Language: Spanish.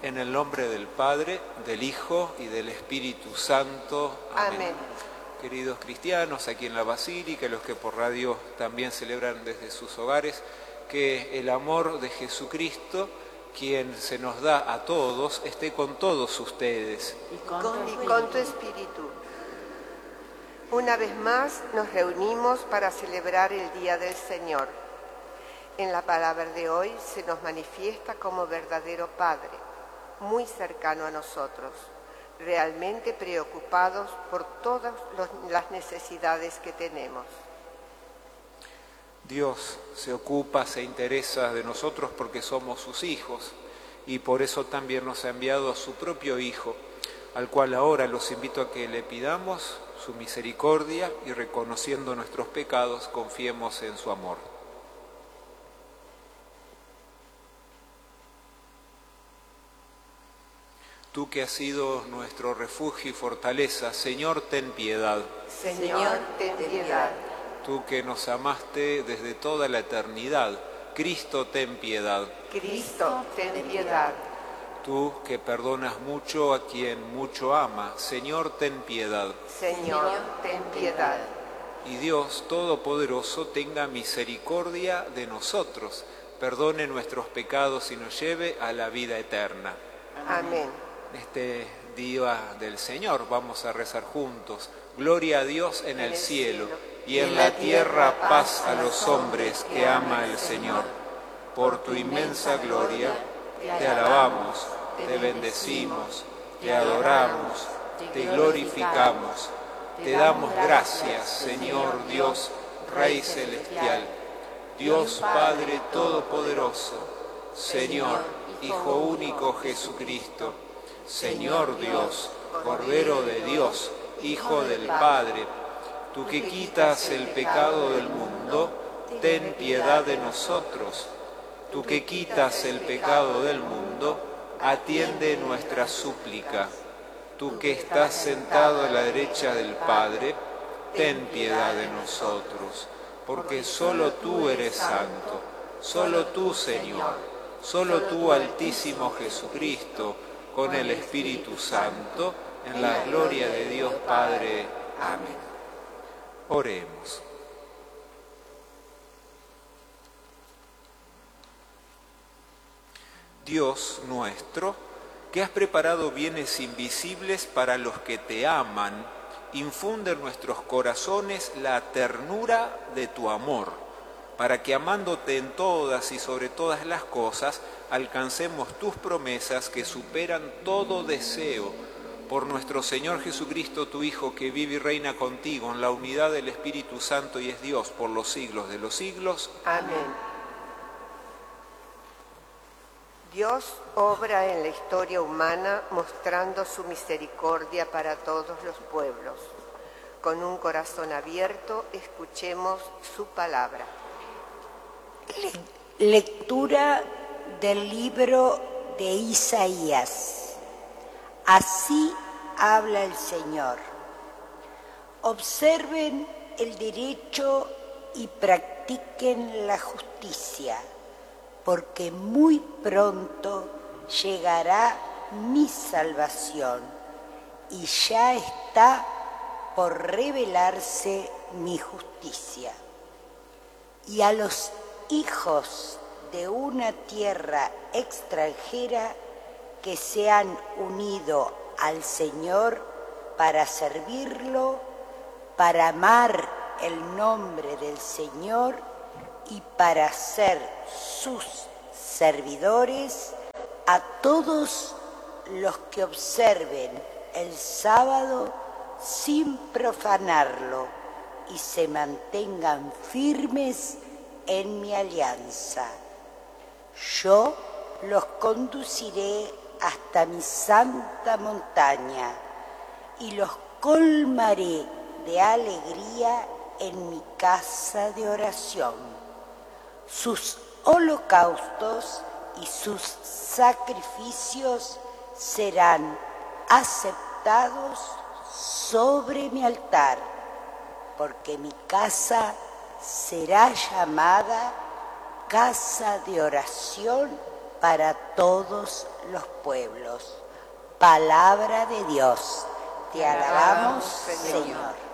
En el nombre del Padre, del Hijo y del Espíritu Santo. Amén. Queridos cristianos, aquí en la Basílica, los que por radio también celebran desde sus hogares, que el amor de Jesucristo, quien se nos da a todos, esté con todos ustedes. Y con tu espíritu. Una vez más nos reunimos para celebrar el Día del Señor. En la palabra de hoy se nos manifiesta como verdadero Padre, muy cercano a nosotros, realmente preocupados por todas las necesidades que tenemos. Dios se ocupa, se interesa de nosotros porque somos sus hijos y por eso también nos ha enviado a su propio Hijo, al cual ahora los invito a que le pidamos su misericordia y reconociendo nuestros pecados confiemos en su amor. Tú que has sido nuestro refugio y fortaleza, Señor, ten piedad. Señor, ten piedad. Tú que nos amaste desde toda la eternidad, Cristo, ten piedad. Cristo, ten piedad. Tú que perdonas mucho a quien mucho ama, Señor, ten piedad. Señor, ten piedad. Y Dios Todopoderoso tenga misericordia de nosotros, perdone nuestros pecados y nos lleve a la vida eterna. Amén. Este día del Señor vamos a rezar juntos. Gloria a Dios en el cielo y en la tierra paz a los hombres que ama el Señor. Por tu inmensa gloria te alabamos, te bendecimos, te adoramos, te glorificamos. Te damos gracias, Señor Dios, Rey celestial, Dios Padre Todopoderoso, Señor, Hijo único Jesucristo, Señor Dios, Cordero de Dios, Hijo del Padre, tú que quitas el pecado del mundo, ten piedad de nosotros. Tú que quitas el pecado del mundo, atiende nuestra súplica. Tú que estás sentado a la derecha del Padre, ten piedad de nosotros, porque solo tú eres santo, solo tú, Señor, solo tú, Altísimo Jesucristo, con el Espíritu Santo, en la gloria de Dios Padre. Amén. Oremos. Dios nuestro, que has preparado bienes invisibles para los que te aman, infunde en nuestros corazones la ternura de tu amor, para que amándote en todas y sobre todas las cosas, alcancemos tus promesas que superan todo deseo. Por nuestro Señor Jesucristo, tu Hijo, que vive y reina contigo en la unidad del Espíritu Santo y es Dios por los siglos de los siglos. Amén. Dios obra en la historia humana mostrando su misericordia para todos los pueblos. Con un corazón abierto, escuchemos su palabra. Lectura del libro de Isaías. Así habla el Señor. Observen el derecho y practiquen la justicia, porque muy pronto llegará mi salvación y ya está por revelarse mi justicia. Y a los hijos de una tierra extranjera que se han unido al Señor para servirlo, para amar el nombre del Señor y para ser sus servidores, a todos los que observen el sábado sin profanarlo y se mantengan firmes en mi alianza. Yo los conduciré hasta mi santa montaña y los colmaré de alegría en mi casa de oración. Sus holocaustos y sus sacrificios serán aceptados sobre mi altar, porque mi casa será llamada casa de oración para todos los pueblos. Palabra de Dios. Te alabamos, Señor.